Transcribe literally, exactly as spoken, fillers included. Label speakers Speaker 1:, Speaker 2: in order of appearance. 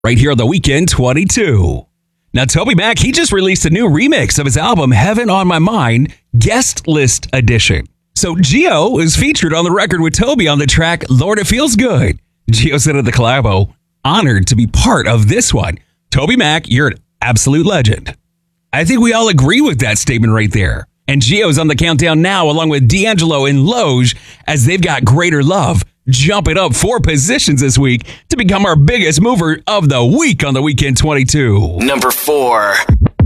Speaker 1: right here on the Weekend twenty-two. Now, Toby Mac, he just released a new remix of his album, Heaven on My Mind, Guest List Edition. So Gio is featured on the record with Toby on the track, Lord, It Feels Good. Gio said at the collabo, honored to be part of this one. Toby Mac, you're an absolute legend. I think we all agree with that statement right there. And Gio's on the countdown now, along with D'Angelo and Loge, as they've got Greater Love, jumping up four positions this week to become our biggest mover of the week on the Weekend twenty-two.
Speaker 2: Number four.